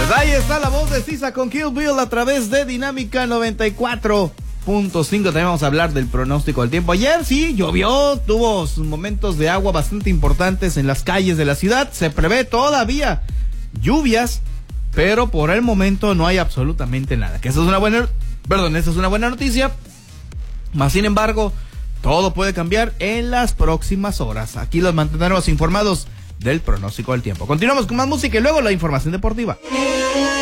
Pues ahí está la voz de Sisa con Kill Bill a través de Dinámica 94.5. También vamos a hablar del pronóstico del tiempo. Ayer sí llovió, tuvo sus momentos de agua bastante importantes en las calles de la ciudad. Se prevé todavía lluvias, pero por el momento no hay absolutamente nada. Que eso es una buena, esa es una buena noticia. Más sin embargo, todo puede cambiar en las próximas horas. Aquí los mantendremos informados del pronóstico del tiempo. Continuamos con más música y luego la información deportiva.